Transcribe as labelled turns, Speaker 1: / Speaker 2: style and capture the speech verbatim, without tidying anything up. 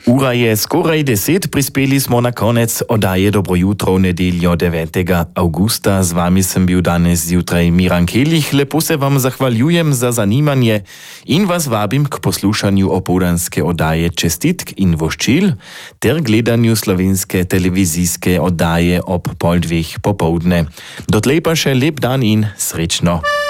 Speaker 1: Ura je skoraj deset, prispeli smo na konec oddaje Dobro jutro v nedeljo devetega augusta. Z vami sem bil danes zjutraj Miran Kelih. Lepo se vam zahvaljujem za zanimanje in vas vabim k poslušanju opoldanske oddaje Čestitk in voščil ter gledanju slovenske televizijske oddaje ob pol dveh popoldne. Dotlej pa še lep dan in srečno.